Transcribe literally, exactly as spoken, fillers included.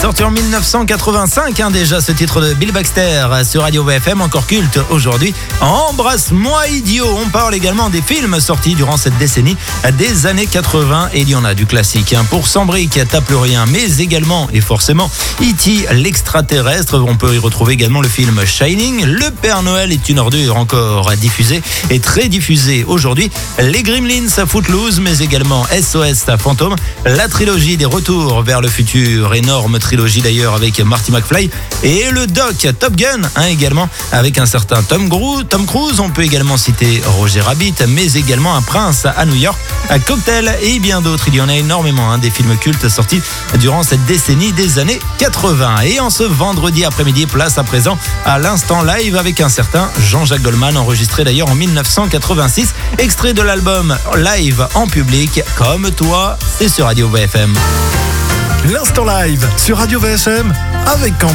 Sorti en dix-neuf cent quatre-vingt-cinq, hein, déjà ce titre de Bill Baxter sur Radio V F M, encore culte aujourd'hui. Embrasse-moi idiot. On parle également des films sortis durant cette décennie des années quatre-vingts et il y en a du classique. Hein, pour cent briques, tape plus rien, mais également et forcément E T l'extraterrestre. On peut y retrouver également le film Shining. Le Père Noël est une ordure, encore diffusé et très diffusé aujourd'hui. Les Gremlins à Footloose, mais également S O S à Fantôme. La trilogie des Retours vers le futur, énorme trilogie d'ailleurs avec Marty McFly et le doc Top Gun, hein, également avec un certain Tom, Gru- Tom Cruise. On peut également citer Roger Rabbit, mais également Un prince à New York, à Cocktail et bien d'autres. Il y en a énormément, hein, des films cultes sortis durant cette décennie des années quatre-vingts. Et en ce vendredi après-midi, place à présent à l'instant live avec un certain Jean-Jacques Goldman, enregistré d'ailleurs en dix-neuf cent quatre-vingt-six, extrait de l'album Live en public. Comme toi, c'est sur Radio V F M. L'instant live sur Radio V S M avec Cambon.